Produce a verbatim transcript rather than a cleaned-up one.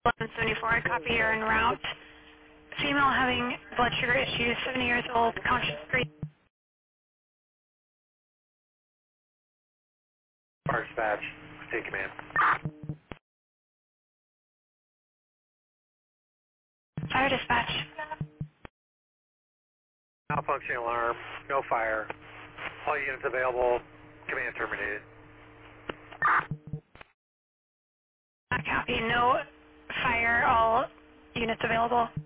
eleven seventy-four, I copy you're en route. Female having blood sugar issues, seventy years old, conscious three. Fire dispatch, take command. Fire dispatch. Malfunctioning alarm, no fire. All units available, command terminated. I copy, no fire, all units available.